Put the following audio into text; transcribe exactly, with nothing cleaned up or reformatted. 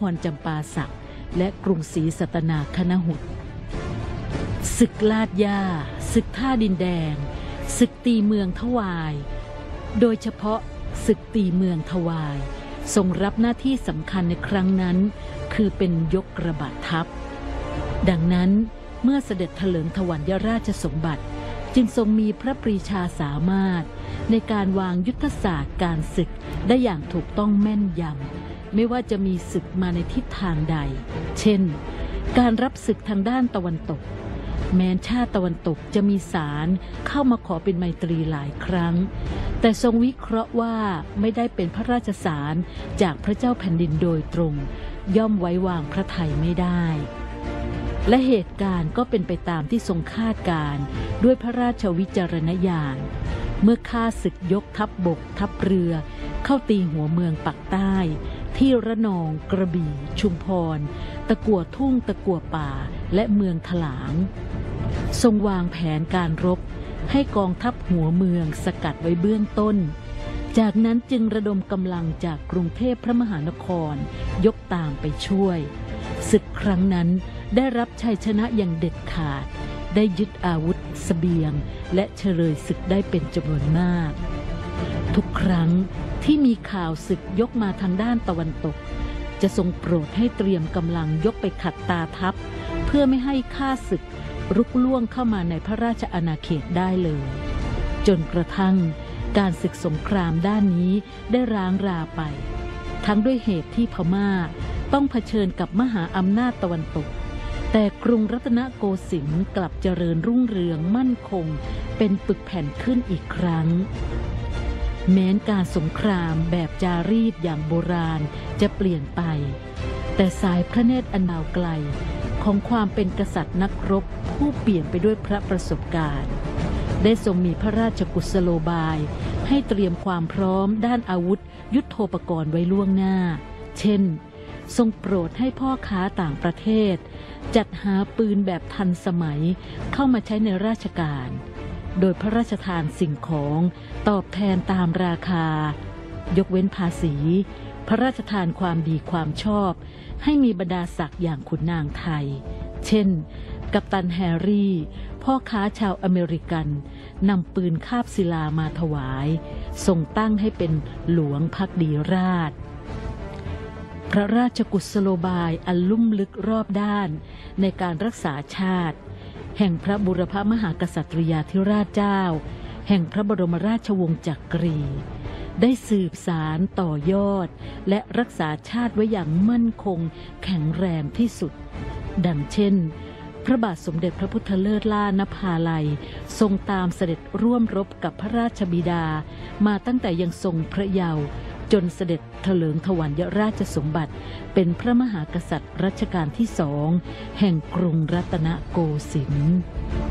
รจำปาสักและกรุงศรีสัตนาคณหุตศึกลาดย่าศึกท่าดินแดงศึกตีเมืองทวายโดยเฉพาะศึกตีเมืองทวายทรงรับหน้าที่สำคัญในครั้งนั้นคือเป็นยกระบาดทัพดังนั้นเมื่อเสด็จเถลิงถวัลยราชสมบัติจึงทรงมีพระปรีชาสามารถในการวางยุทธศาสตร์การศึกได้อย่างถูกต้องแม่นยำไม่ว่าจะมีศึกมาในทิศทางใดเช่นการรับศึกทางด้านตะวันตกแม้ชาติตะวันตกจะมีสารเข้ามาขอเป็นไมตรีหลายครั้งแต่ทรงวิเคราะห์ว่าไม่ได้เป็นพระราชสารจากพระเจ้าแผ่นดินโดยตรงย่อมไว้วางพระทัยไม่ได้และเหตุการณ์ก็เป็นไปตามที่ทรงคาดการณ์ด้วยพระราชวิจารณญาณเมื่อข้าศึกยกทัพบกทัพเรือเข้าตีหัวเมืองปักใต้ที่ระนองกระบี่ชุมพรตะกั่วทุ่งตะกั่วป่าและเมืองถลางทรงวางแผนการรบให้กองทัพหัวเมืองสกัดไว้เบื้องต้นจากนั้นจึงระดมกำลังจากกรุงเทพพระมหานครยกตามไปช่วยศึกครั้งนั้นได้รับชัยชนะอย่างเด็ดขาดได้ยึดอาวุธเสบียงและเฉลยศึกได้เป็นจำนวนมากทุกครั้งที่มีข่าวศึกยกมาทางด้านตะวันตกจะทรงโปรดให้เตรียมกำลังยกไปขัดตาทัพเพื่อไม่ให้ข้าศึกรุกล่วงเข้ามาในพระราชอาณาเขตได้เลยจนกระทั่งการศึกสงครามด้านนี้ได้ร้างราไปทั้งด้วยเหตุที่พม่าต้องเผชิญกับมหาอำนาจตะวันตกแต่กรุงรัตนโกสินทร์กลับเจริญรุ่งเรืองมั่นคงเป็นปึกแผ่นขึ้นอีกครั้งแม้นการสงครามแบบจารีตอย่างโบราณจะเปลี่ยนไปแต่สายพระเนตรอันยาวไกลของความเป็นกษัตริย์นักรบผู้เปลี่ยนไปด้วยพระประสบการณ์ได้ทรงมีพระราชกุศโลบายให้เตรียมความพร้อมด้านอาวุธยุทโธปกรณ์ไว้ล่วงหน้าเช่นทรงโปรดให้พ่อค้าต่างประเทศจัดหาปืนแบบทันสมัยเข้ามาใช้ในราชการโดยพระราชทานสิ่งของตอบแทนตามราคายกเว้นภาษีพระราชทานความดีความชอบให้มีบรรดาศักดิ์อย่างขุนนางไทยเช่นกัปตันแฮร์รี่พ่อค้าชาวอเมริกันนำปืนคาบศิลามาถวายทรงตั้งให้เป็นหลวงภักดีราชพระราชกุศโลบายอันลุ่มลึกรอบด้านในการรักษาชาติแห่งพระบุรพมหากษัตริยาธิราชเจ้าแห่งพระบรมราชวงศ์จักรีได้สืบสารต่อยอดและรักษาชาติไว้อย่างมั่นคงแข็งแรงที่สุดดังเช่นพระบาทสมเด็จพระพุทธเลิศล่านภาลัยทรงตามเสด็จร่วมรบกับพระราชบิดามาตั้งแต่ยังทรงพระเยาว์จนเสด็จเถลิงถวัลยราชสมบัติเป็นพระมหากษัตริย์รัชกาลที่สองแห่งกรุงรัตนโกสินทร์